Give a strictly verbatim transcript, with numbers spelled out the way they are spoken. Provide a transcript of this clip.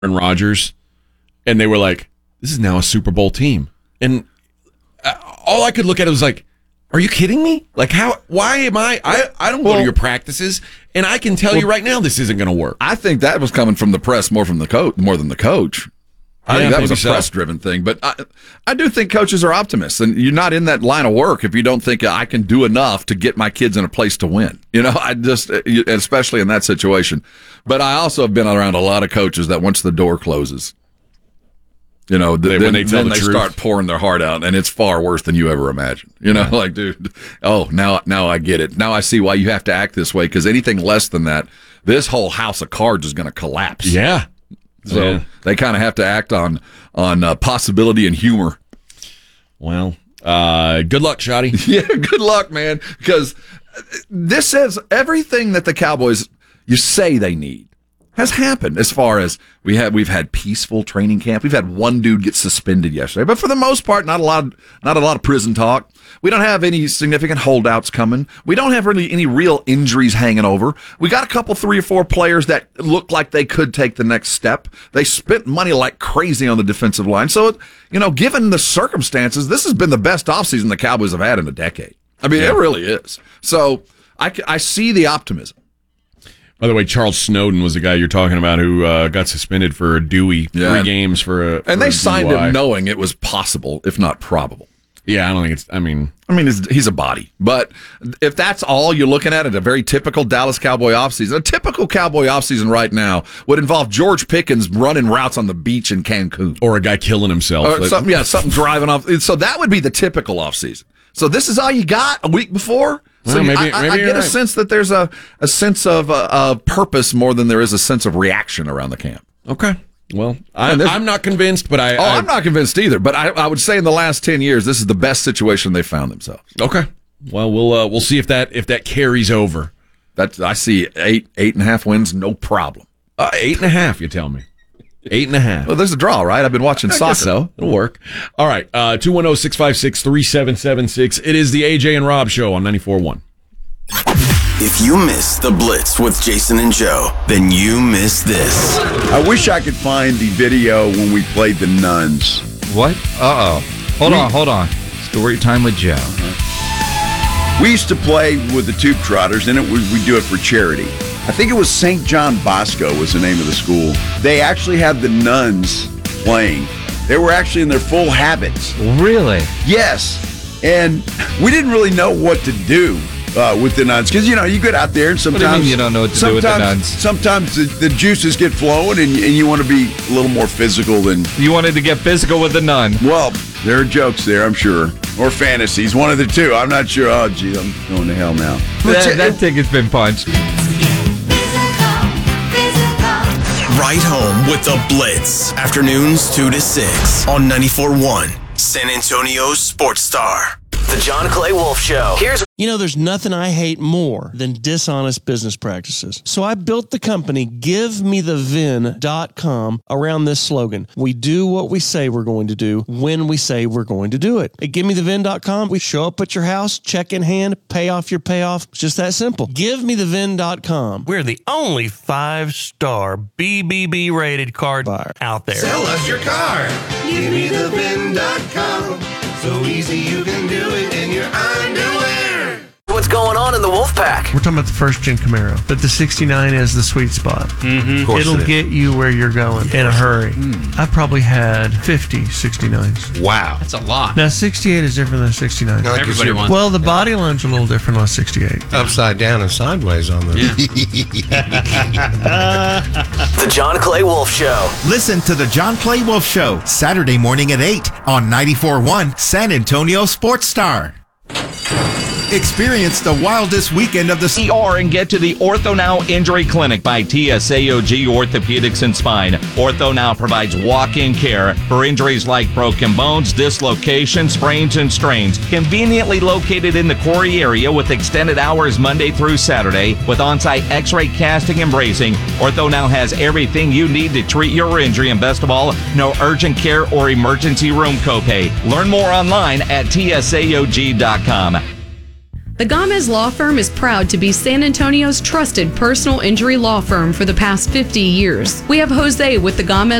Aaron Rodgers, and they were like, this is now a Super Bowl team. And all I could look at it was like, are you kidding me? Like, how, why am I, I, I don't well, go to your practices, and I can tell well, you right now this isn't going to work. I think that was coming from the press more from the coach, more than the coach. I yeah, think that was a so. press-driven thing. But I, I do think coaches are optimists, and you're not in that line of work if you don't think I can do enough to get my kids in a place to win. You know, I just, especially in that situation. But I also have been around a lot of coaches that once the door closes, you know, they, then, when they, tell then the they start pouring their heart out, and it's far worse than you ever imagined. You know, yeah. like, dude, oh, now now I get it. Now I see why you have to act this way, because anything less than that, this whole house of cards is going to collapse. Yeah. So yeah. they kind of have to act on on uh, possibility and humor. Well, uh, good luck, Shotty. Yeah, good luck, man, because this says everything that the Cowboys, you say they need, has happened. As far as we have, we've had peaceful training camp. We've had one dude get suspended yesterday, but for the most part, not a lot, of, not a lot of prison talk. We don't have any significant holdouts coming. We don't have really any real injuries hanging over. We got a couple, three or four players that look like they could take the next step. They spent money like crazy on the defensive line. So, you know, given the circumstances, this has been the best offseason the Cowboys have had in a decade. I mean, yeah. it really is. So I, I see the optimism. By the way, Charles Snowden was the guy you're talking about who uh, got suspended for a Dewey, yeah. three games for a for And they a signed D U I. him knowing it was possible, if not probable. Yeah, I don't think it's, I mean... I mean, he's a body. But if that's all you're looking at, at a very typical Dallas Cowboy offseason, a typical Cowboy offseason right now would involve George Pickens running routes on the beach in Cancun. Or a guy killing himself. Or something, yeah, something driving off. So that would be the typical offseason. So this is all you got a week before? So well, maybe, I, maybe I get right. a sense that there's a, a sense of uh, uh, purpose more than there is a sense of reaction around the camp. Okay. Well, I, I'm not convinced, but I... Oh, I, I'm not convinced either, but I, I would say in the last ten years, this is the best situation they've found themselves. Okay. Well, we'll uh, we'll see if that if that carries over. That I see eight, eight and a half wins, no problem. Uh, eight and a half, you tell me. Eight and a half. Well, there's a draw, right? I've been watching I soccer. So. It'll work. All right. Uh, two one zero, six five six, three seven seven six. It is the A J and Rob Show on ninety-four point one. If you missed the Blitz with Jason and Joe, then you missed this. I wish I could find the video when we played the Nuns. What? Uh-oh. Hold we, on, hold on. Story time with Joe. We used to play with the Tube Trotters, and it was we do it for charity. I think it was Saint John Bosco was the name of the school. They actually had the Nuns playing. They were actually in their full habits. Really? Yes. And we didn't really know what to do. Uh, with the Nuns, because you know you get out there and sometimes what do you, mean you don't know what to do with the Nuns. Sometimes the, the juices get flowing, and, and you want to be a little more physical than you wanted to get physical with the Nun. Well, there are jokes there, I'm sure, or fantasies, one of the two. I'm not sure. Oh, gee, I'm going to hell now. That, that ticket's been punched. Right home with the Blitz. Afternoons two to six on ninety-four point one San Antonio's Sports Star. The John Clay Wolf Show. Here's You know, there's nothing I hate more than dishonest business practices. So I built the company give me the vin dot com around this slogan. We do what we say we're going to do when we say we're going to do it. At give me the vin dot com, we show up at your house, check in hand, pay off your payoff. It's just that simple. give me the vin dot com. We're the only five-star B B B rated car buyer out there. Sell us your car. give me the vin dot com. So easy you can do it in your underwear. What's going on in the Wolfpack? We're talking about the first-gen Camaro, but the sixty-nine is the sweet spot. Mm-hmm. It'll it get you where you're going in a hurry. Mm. I probably had fifty sixty-nines. Wow. That's a lot. Now, sixty-eight is different than sixty-nine. No, everybody wants Well, the body line's a little different on sixty-eight. Upside down and sideways on the... Yeah. The John Clay Wolf Show. Listen to the John Clay Wolf Show, Saturday morning at eight on ninety-four point one San Antonio Sports Star. Experience the wildest weekend of the E R and get to the OrthoNow Injury Clinic by T S A O G Orthopedics and Spine. OrthoNow provides walk-in care for injuries like broken bones, dislocations, sprains, and strains. Conveniently located in the Quarry area with extended hours Monday through Saturday with on-site x-ray casting and bracing. OrthoNow has everything you need to treat your injury, and best of all, no urgent care or emergency room copay. Learn more online at T S A O G dot com. The Gomez Law Firm is proud to be San Antonio's trusted personal injury law firm for the past fifty years. We have Jose with the Gomez